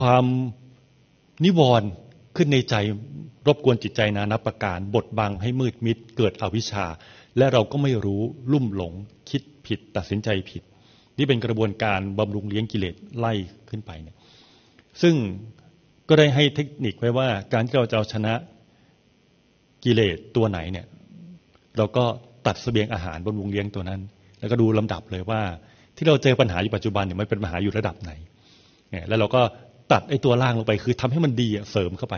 ความนิวรณ์ขึ้นในใจรบกวนจิตใจนานับประการบดบังให้มืดมิดเกิดอวิชชาและเราก็ไม่รู้ลุ่มหลงคิดผิดตัดสินใจผิดนี่เป็นกระบวนการบำรุงเลี้ยงกิเลสไล่ขึ้นไปเนี่ยซึ่งก็ได้ให้เทคนิคไว้ว่าการที่เราจะเอาชนะกิเลสตัวไหนเนี่ยเราก็ตัดเสบียงอาหารบำรุงเลี้ยงตัวนั้นแล้วก็ดูลำดับเลยว่าที่เราเจอปัญหาอยู่ปัจจุบันเนี่ยมันเป็นปัญหาอยู่ระดับไหนแล้วเราก็ตัดไอ้ตัวล่างลงไปคือทำให้มันดีเสริมเข้าไป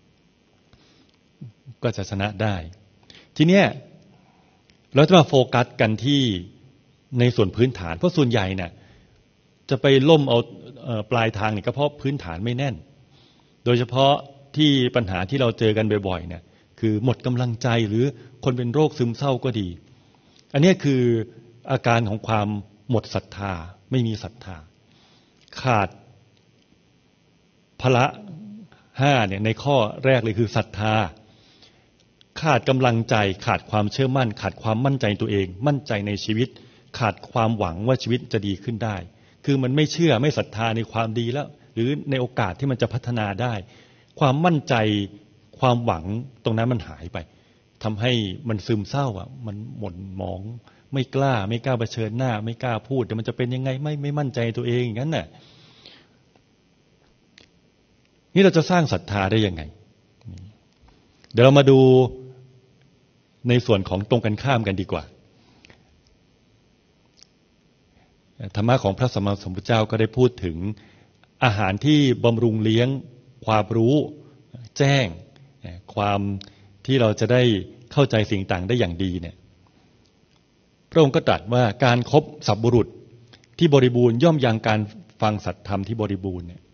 ก็จะชนะได้ทีเนี้ยเราจะมาโฟกัสกันที่ในส่วนพื้นฐานเพราะส่วนใหญ่เนี่ยจะไปล่มเอาปลายทางเนี่ยก็เพราะพื้นฐานไม่แน่นโดยเฉพาะที่ปัญหาที่เราเจอกันบ่อยๆเนี่ยคือหมดกำลังใจหรือคนเป็นโรคซึมเศร้าก็ดีอันนี้คืออาการของความหมดศรัทธาไม่มีศรัทธาขาดพละ5เนี่ยในข้อแรกเลยคือศรัทธาขาดกำลังใจขาดความเชื่อมั่นขาดความมั่นใจตัวเองมั่นใจในชีวิตขาดความหวังว่าชีวิตจะดีขึ้นได้คือมันไม่เชื่อไม่ศรัทธาในความดีแล้วหรือในโอกาสที่มันจะพัฒนาได้ความมั่นใจความหวังตรงนั้นมันหายไปทำให้มันซึมเศร้ามันหม่นหมองไม่กล้าเผชิญหน้าไม่กล้าพูดเดี๋ยวมันจะเป็นยังไงไม่มั่นใจตัวเองอย่างนั้นน่ะนี่เราจะสร้างศรัทธาได้ยังไงเดี๋ยวเรามาดูในส่วนของตรงกันข้ามกันดีกว่าธรรมะของพระสัมมาสัมพุทธเจ้าก็ได้พูดถึงอาหารที่บำรุงเลี้ยงความรู้แจ้งความที่เราจะได้เข้าใจสิ่งต่างได้อย่างดีเนี่ยพระองค์ก็ตรัสว่าการคบสัพบุรุษที่บริบูรณ์ย่อมยังการฟังสัตธรรมที่บริบูรณ์เนี่ย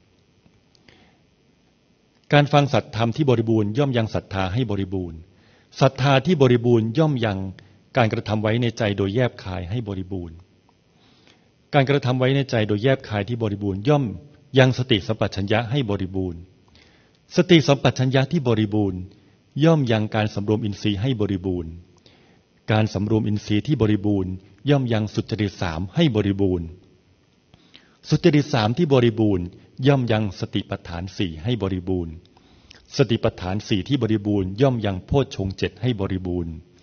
การฟังสัตธรรมที่บริบูรณ์ย่อมยังศรัทธาให้บริบูรณ์ศรัทธาที่บริบูรณ์ย่อมยังการกระทำไว้ในใจโดยแยบคายให้บริบูรณ์การกระทำไว้ในใจโดยแยบคายที่บริบูรณ์ย่อมยังสติสัมปชัญญะให้บริบูรณ์สติสัมปชัญญะที่บริบูรณ์ย่อมยังการสำรวมอินทรีย์ให้บริบูรณ์การสำรวมอินทรีย์ที่บริบูรณ์ย่อมยังสุจริต3ให้บริบูรณ์สุจริต3ที่บริบูรณ์ย่อมยังสติปัฏฐาน4ให้บริบูรณ์สติปัฏฐาน4ที่บริบูรณ์ย่อมยังโพชฌงค์7ให้บริบูรณ์